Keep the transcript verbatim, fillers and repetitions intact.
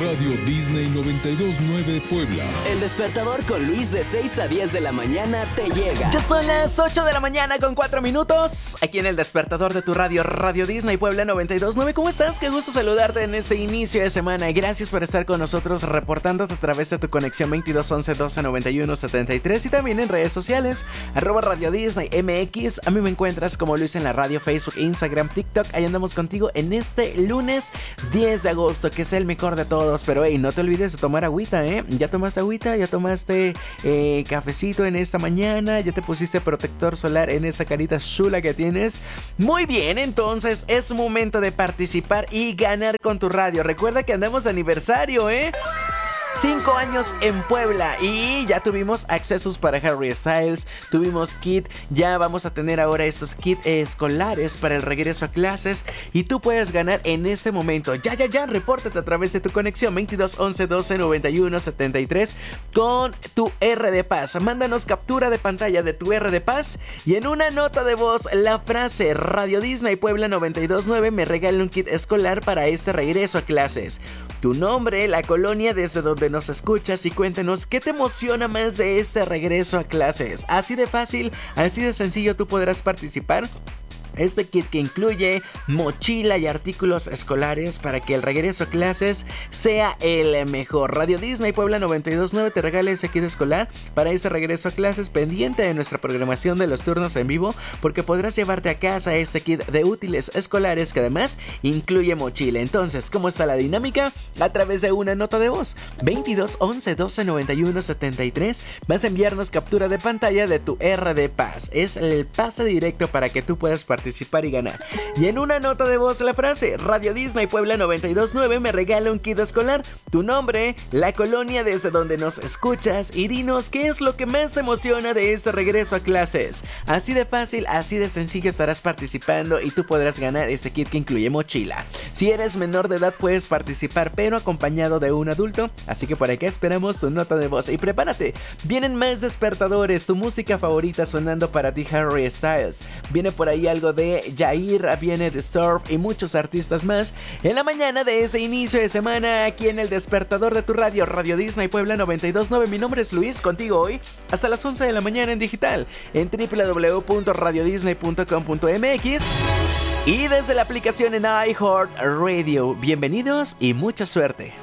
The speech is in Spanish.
Radio Disney noventa y dos punto nueve Puebla. El despertador con Luis de seis a diez de la mañana te llega. Ya son las ocho de la mañana con cuatro minutos. Aquí en el despertador de tu radio, Radio Disney Puebla noventa y dos punto nueve. ¿Cómo estás? Qué gusto saludarte en este inicio de semana. Y gracias por estar con nosotros reportándote a través de tu conexión veintidós once doce noventa y uno setenta y tres y también en redes sociales. Arroba Radio Disney M X. A mí me encuentras como Luis en la radio, Facebook, Instagram, TikTok. Ahí andamos contigo en este lunes diez de agosto, que es el mejor de todos. Pero hey, no te olvides de tomar agüita, ¿eh? ¿Ya tomaste agüita? ¿Ya tomaste eh, cafecito en esta mañana? ¿Ya te pusiste protector solar en esa carita chula que tienes? Muy bien, entonces es momento de participar y ganar con tu radio. Recuerda que andamos de aniversario, ¿eh? Cinco años en Puebla y ya tuvimos accesos para Harry Styles, tuvimos kit, ya vamos a tener ahora estos kits escolares para el regreso a clases y tú puedes ganar en este momento. Ya, ya, ya, repórtate a través de tu conexión veintidós once doce noventa y uno setenta y tres con tu R de Paz. Mándanos captura de pantalla de tu R de Paz y en una nota de voz la frase Radio Disney Puebla noventa y dos punto nueve me regala un kit escolar para este regreso a clases. Tu nombre, la colonia desde donde nos escuchas y cuéntanos qué te emociona más de este regreso a clases. Así de fácil, así de sencillo tú podrás participar. Este kit que incluye mochila y artículos escolares para que el regreso a clases sea el mejor. Radio Disney Puebla noventa y dos punto nueve te regala ese kit escolar para ese regreso a clases, pendiente de nuestra programación de los turnos en vivo, porque podrás llevarte a casa este kit de útiles escolares que además incluye mochila. Entonces, ¿cómo está la dinámica? A través de una nota de voz veintidós once doce noventa y uno setenta y tres vas a enviarnos captura de pantalla de tu R de Paz. Es el pase directo para que tú puedas participar participar y ganar. Y en una nota de voz la frase Radio Disney Puebla noventa y dos punto nueve me regala un kit escolar, tu nombre, la colonia desde donde nos escuchas y dinos qué es lo que más te emociona de este regreso a clases. Así de fácil, así de sencillo estarás participando y tú podrás ganar este kit que incluye mochila. Si eres menor de edad puedes participar pero acompañado de un adulto, así que por acá esperamos tu nota de voz y prepárate, vienen más despertadores, tu música favorita sonando para ti Harry Styles, viene por ahí algo de Jair, viene de Storm y muchos artistas más en la mañana de ese inicio de semana aquí en el despertador de tu radio, Radio Disney Puebla noventa y dos punto nueve. Mi nombre es Luis, contigo hoy hasta las once de la mañana en digital en doble u doble u doble u punto radio disney punto com punto m x y desde la aplicación en iHeartRadio. Bienvenidos y mucha suerte.